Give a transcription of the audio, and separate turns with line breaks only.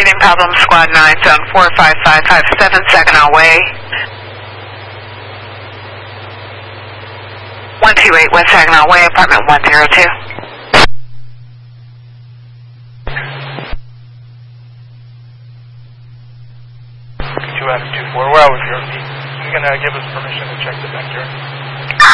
Reading problem squad 9, zone 45557, Saginaw Way. 128 West Saginaw Way, apartment 102.
2 out of 24. Where are we here? He's going to give us permission to check the vector.